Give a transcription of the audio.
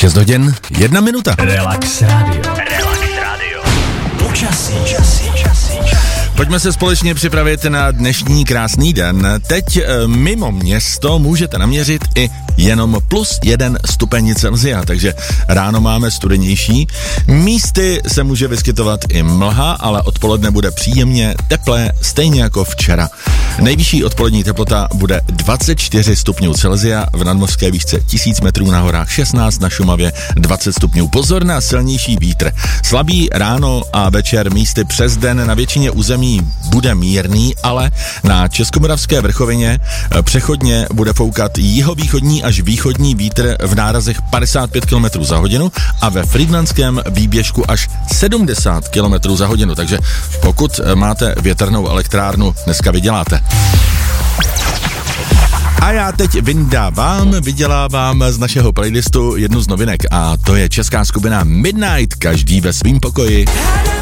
6 hodin, 1 minuta. Relax Radio. Počasí. Pojďme se společně připravit na dnešní krásný den. Teď mimo město můžete naměřit i jenom +1 stupeň Celsia, takže ráno máme studenější. Místy se může vyskytovat i mlha, ale odpoledne bude příjemně teplé, stejně jako včera. Nejvyšší odpolední teplota bude 24 stupňů Celsia, v nadmořské výšce 1000 metrů, na horách 16, na Šumavě 20 stupňů. Pozor na silnější vítr. Slabý ráno a večer, místy přes den, na většině území bude mírný, ale na Českomoravské vrchovině přechodně bude foukat jihovýchodní až východní vítr v nárazech 55 km za hodinu a ve Frýdlantském výběžku až 70 km za hodinu. Takže pokud máte větrnou elektrárnu, dneska vyděláte. A já teď vydělávám z našeho playlistu jednu z novinek a to je česká skupina Midnight, každý ve svým pokoji.